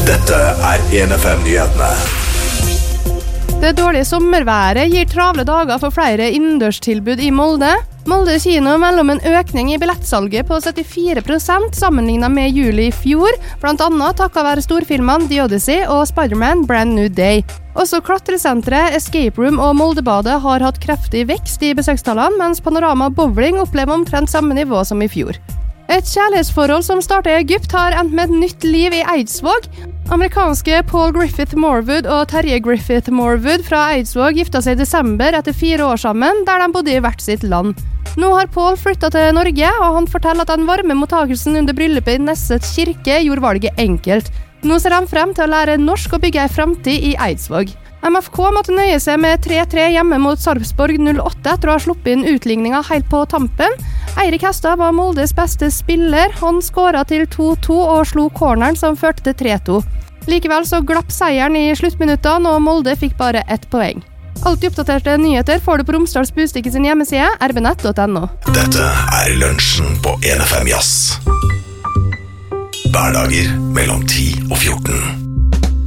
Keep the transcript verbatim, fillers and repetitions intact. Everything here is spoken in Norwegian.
Dette er en F M-nyhetene. Det dårlige sommerværet gir travle dager for flere innendørstilbud i Molde. Molde kino melder om en økning i billettsalget på syttifire prosent sammenlignet med juli i fjor, blant annet takket være storfilmene The Odyssey og Spider-Man Brand New Day. Også klatresenteret, Escape Room og Moldebadet har hatt kraftig vekst i besøkstallene, mens Panorama Bowling opplever omtrent samme nivå som i fjor. Et kjærlighetsforhold som startet i Egypt har endt med et nytt liv i Eidsvåg. Amerikanske Paul Griffith Morwood og Terje Griffith Morwood fra Eidsvåg gifta seg i desember etter fire år sammen, der de bodde i hvert sitt land. Nå har Paul flyttet til Norge, og han forteller at den varme mottakelsen under bryllupet i Nesset kirke gjorde valget enkelt. Nå ser han frem til å lære norsk og bygge en fremtid i Eidsvåg. M F K måtte nøye seg med tre tre hjemme mot Sarpsborg null åtte etter å ha sluppet inn utligninga helt på tampen. Eirik Hestad var Moldes beste spiller. Han skåret til to to og slo corneren som førte til tre to. Likevel så glapp seieren i sluttminuttene, og Molde fikk bare ett poeng. Alltid oppdaterte nyheter får du på Romsdals Bustikke sin hjemmeside, r b nett punktum n o. Dette er lunsjen på en F M Jazz. Hverdager mellom ti og fjorten.